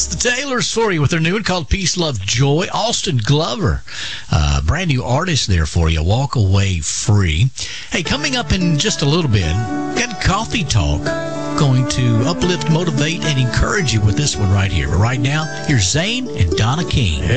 Yes, the Taylors for you with their new one called Peace, Love, Joy. Austin Glover, brand new artist there for you. Walk Away Free. Hey, coming up in just a little bit, got Coffee Talk. Going to uplift, motivate, and encourage you with this one right here. But right now, here's Zane and Donna King.